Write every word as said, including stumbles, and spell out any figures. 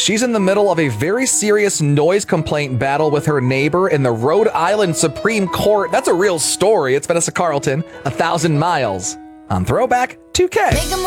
she's in the middle of a very serious noise complaint battle with her neighbor in the Rhode Island Supreme Court. That's a real story. It's Vanessa Carlton, A Thousand Miles on Throwback two K.